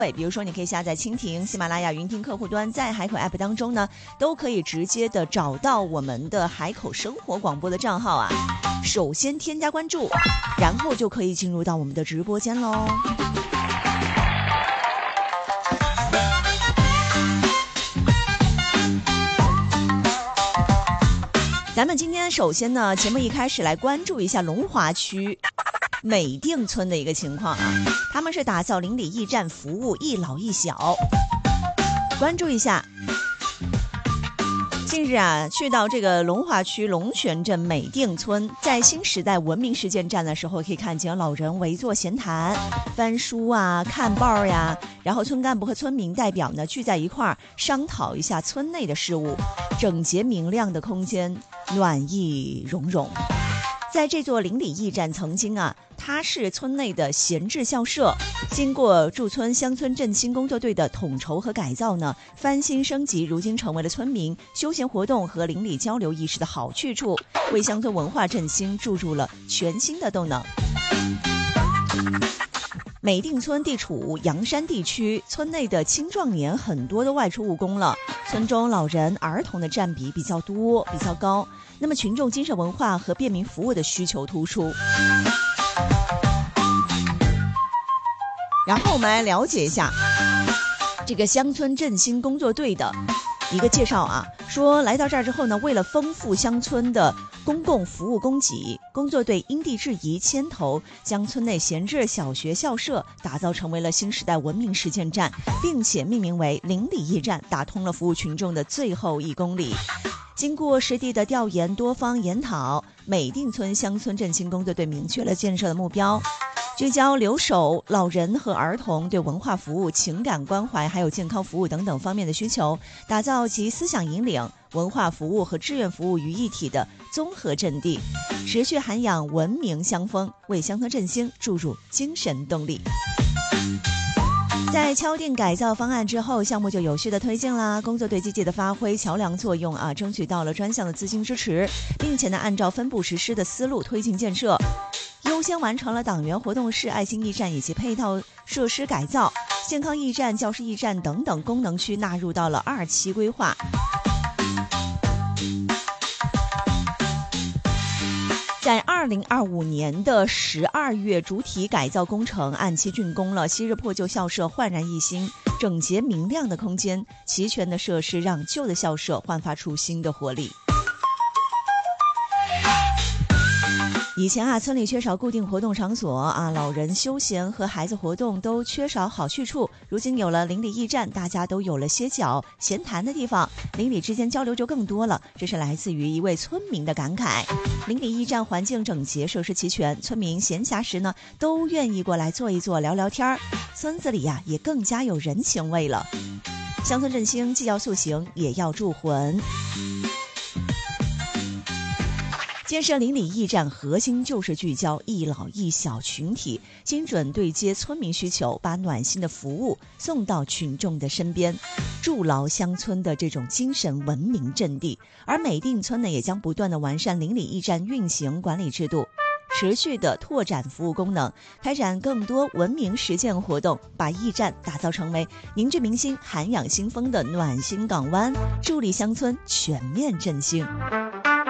比如说你可以下载蜻蜓、喜马拉雅云听客户端，在海口 App 当中呢，都可以直接的找到我们的海口生活广播的账号啊。首先添加关注，然后就可以进入到我们的直播间喽。咱们今天首先呢，节目一开始来关注一下龙华区美定村的一个情况啊，他们是打造邻里驿站，服务一老一小。关注一下，近日啊，去到这个龙华区龙泉镇美定村，在新时代文明实践站的时候，可以看见老人围坐闲谈、翻书啊、看报呀，然后村干部和村民代表呢聚在一块儿商讨一下村内的事务，整洁明亮的空间，暖意融融。在这座邻里驿站曾经啊，它是村内的闲置校舍，经过驻村乡村振兴工作队的统筹和改造呢，翻新升级，如今成为了村民休闲活动和邻里交流意识的好去处，为乡村文化振兴注入了全新的动能。美定村地处阳山地区，村内的青壮年很多都外出务工了，村中老人儿童的占比比较多比较高，那么群众精神文化和便民服务的需求突出。然后我们来了解一下这个乡村振兴工作队的一个介绍啊，说来到这儿之后呢，为了丰富乡村的公共服务供给，工作队因地制宜牵头将村内闲置小学校舍打造成为了新时代文明实践站，并且命名为邻里驿站，打通了服务群众的最后1公里。经过实地的调研，多方研讨，美定村乡村振兴工作队明确了建设的目标，聚焦留守老人和儿童对文化服务、情感关怀还有健康服务等等方面的需求，打造集思想引领、文化服务和志愿服务于一体的综合阵地，持续涵养文明乡风，为乡村振兴注入精神动力。在敲定改造方案之后，项目就有序的推进啦。工作队积极的发挥桥梁作用啊，争取到了专项的资金支持，并且呢，按照分步实施的思路推进建设，优先完成了党员活动室、爱心驿站以及配套设施改造，健康驿站、教师驿站等等功能区纳入到了2期规划。在2025年的12月，主体改造工程按期竣工了，昔日破旧校舍焕然一新，整洁明亮的空间，齐全的设施让旧的校舍焕发出新的活力。以前啊，村里缺少固定活动场所啊，老人休闲和孩子活动都缺少好去处。如今有了邻里驿站，大家都有了歇脚闲谈的地方，邻里之间交流就更多了。这是来自于一位村民的感慨。邻里驿站环境整洁，设施齐全，村民闲暇时呢，都愿意过来坐一坐，聊聊天，村子里呀，也更加有人情味了。乡村振兴既要塑形，也要铸魂。建设邻里驿站核心就是聚焦一老一小群体，精准对接村民需求，把暖心的服务送到群众的身边，筑牢乡村的这种精神文明阵地。而美定村呢，也将不断的完善邻里驿站运行管理制度，持续的拓展服务功能，开展更多文明实践活动，把驿站打造成为凝聚民心、涵养新风的暖心港湾，助力乡村全面振兴。